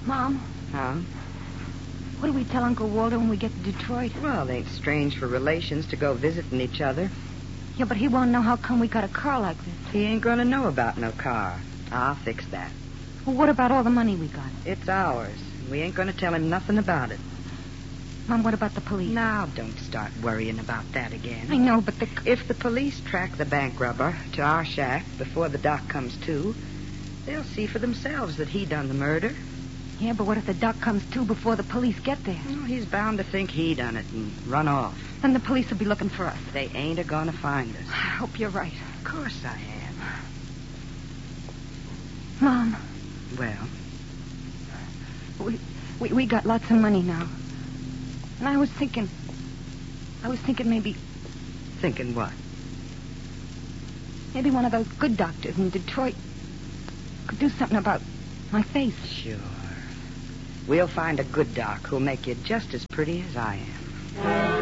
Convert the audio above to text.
Mom, Huh? what do we tell Uncle Walter when we get to Detroit? Well, it ain't strange for relations to go visiting each other. Yeah, but he won't know how come we got a car like this. He ain't gonna know about no car. I'll fix that. Well, what about all the money we got? It's ours. We ain't gonna tell him nothing about it. Mom, what about the police? Now, don't start worrying about that again. I know, but If the police track the bank robber to our shack before the doc comes to, they'll see for themselves that he done the murder. Yeah, but what if the doc comes to before the police get there? Well, he's bound to think he done it and run off. Then the police will be looking for us. They ain't a-gonna find us. I hope you're right. Of course I am. Mom, Well, we got lots of money now. And I was thinking maybe thinking what? maybe one of those good doctors in Detroit could do something about my face. Sure. We'll find a good doc who'll make you just as pretty as I am.